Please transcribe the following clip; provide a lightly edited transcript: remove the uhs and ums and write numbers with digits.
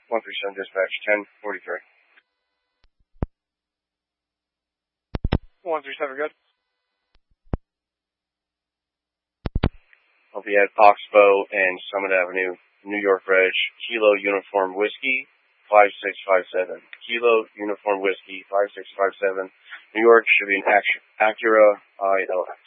137 dispatch, 1043. 137, good. I'll be at Oxbow and Summit Avenue, New York Reg, Kilo Uniform Whiskey, 5657. Kilo Uniform Whiskey, 5657. New York should be an Acura ILX.